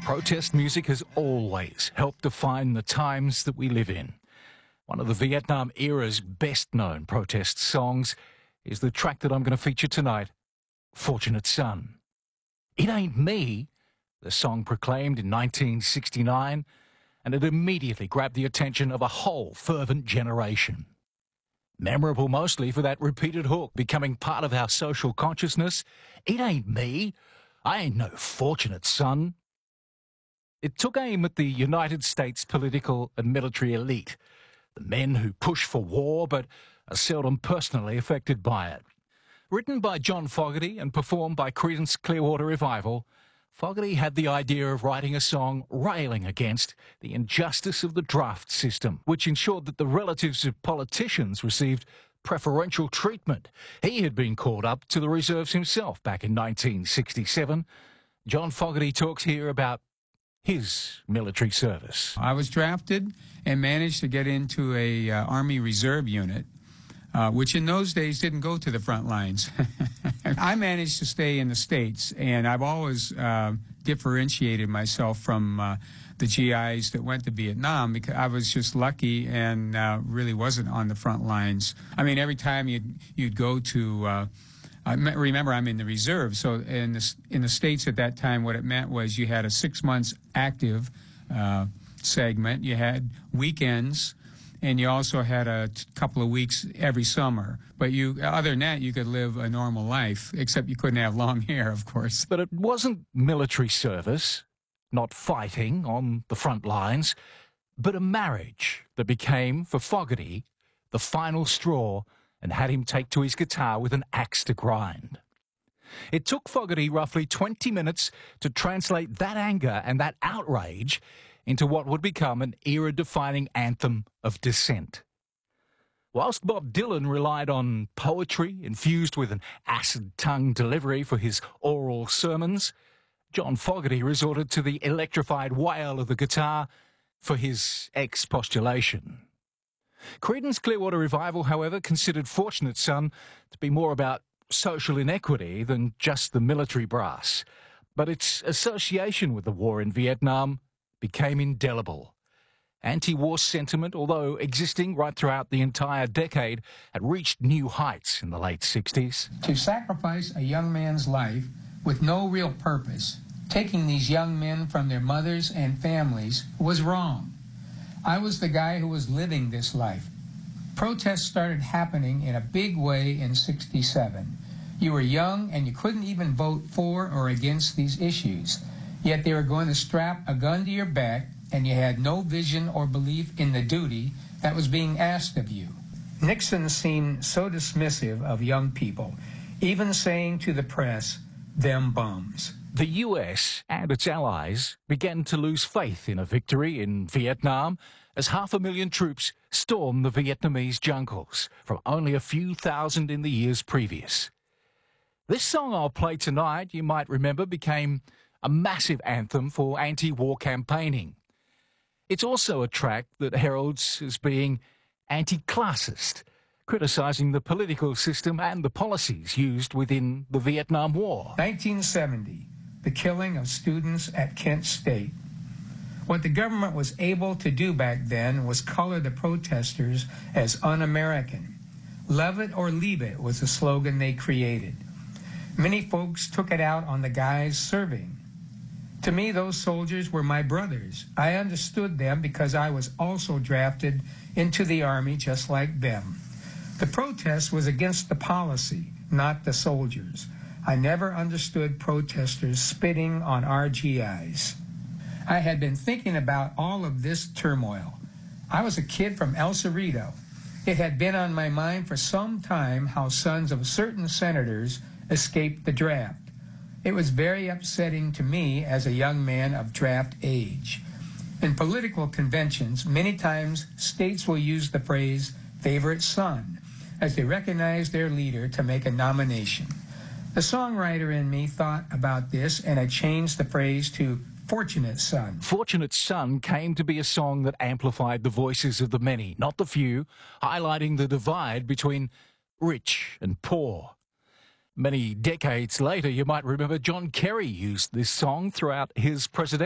Protest music has always helped define the times that we live in. One of the Vietnam era's best-known protest songs is the track that I'm going to feature tonight, Fortunate Son. It Ain't Me, the song proclaimed in 1969, and it immediately grabbed the attention of a whole fervent generation. Memorable mostly for that repeated hook becoming part of our social consciousness. It ain't me. I ain't no fortunate son. It took aim at the United States political and military elite, the men who push for war but are seldom personally affected by it. Written by John Fogerty and performed by Creedence Clearwater Revival, Fogerty had the idea of writing a song railing against the injustice of the draft system, which ensured that the relatives of politicians received preferential treatment. He had been called up to the reserves himself back in 1967. John Fogerty talks here about his military service. I was drafted and managed to get into a Army Reserve unit, which in those days didn't go to the front lines. I managed to stay in the States, and I've always differentiated myself from the GIs that went to Vietnam because I was just lucky and really wasn't on the front lines. I mean, every time you'd go to remember, I'm in the reserve, so in the States at that time, what it meant was you had a 6 months active segment, you had weekends, and you also had a couple of weeks every summer. But other than that, you could live a normal life, except you couldn't have long hair, of course. But it wasn't military service, not fighting on the front lines, but a marriage that became, for Fogerty, the final straw and had him take to his guitar with an axe to grind. It took Fogerty roughly 20 minutes to translate that anger and that outrage into what would become an era-defining anthem of dissent. Whilst Bob Dylan relied on poetry infused with an acid-tongue delivery for his oral sermons, John Fogerty resorted to the electrified wail of the guitar for his expostulation. Creedence Clearwater Revival, however, considered Fortunate Son to be more about social inequity than just the military brass. But its association with the war in Vietnam became indelible. Anti-war sentiment, although existing right throughout the entire decade, had reached new heights in the late 60s. To sacrifice a young man's life with no real purpose, taking these young men from their mothers and families, was wrong. I was the guy who was living this life. Protests started happening in a big way in '67. You were young and you couldn't even vote for or against these issues. Yet they were going to strap a gun to your back and you had no vision or belief in the duty that was being asked of you. Nixon seemed so dismissive of young people, even saying to the press, "them bums." The US and its allies began to lose faith in a victory in Vietnam as 500,000 troops stormed the Vietnamese jungles from only a few thousand in the years previous. This song I'll play tonight, you might remember, became a massive anthem for anti-war campaigning. It's also a track that heralds as being anti-classist, criticising the political system and the policies used within the Vietnam War. 1970. The killing of students at Kent State. What the government was able to do back then was color the protesters as un-American. Love it or leave it was the slogan they created. Many folks took it out on the guys serving. To me, those soldiers were my brothers. I understood them because I was also drafted into the Army just like them. The protest was against the policy, not the soldiers. I never understood protesters spitting on our GIs. I had been thinking about all of this turmoil. I was a kid from El Cerrito. It had been on my mind for some time how sons of certain senators escaped the draft. It was very upsetting to me as a young man of draft age. In political conventions, many times states will use the phrase favorite son as they recognize their leader to make a nomination. The songwriter in me thought about this, and I changed the phrase to Fortunate Son. Fortunate Son came to be a song that amplified the voices of the many, not the few, highlighting the divide between rich and poor. Many decades later, you might remember John Kerry used this song throughout his presidency.